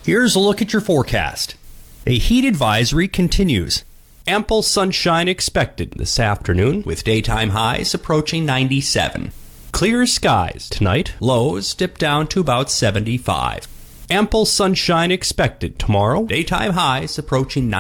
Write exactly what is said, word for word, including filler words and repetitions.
Here's a look at your forecast. A heat advisory continues. Ample sunshine expected this afternoon with daytime highs approaching ninety-seven. Clear skies tonight, lows dip down to about seventy-five. Ample sunshine expected tomorrow, daytime highs approaching ninety-seven.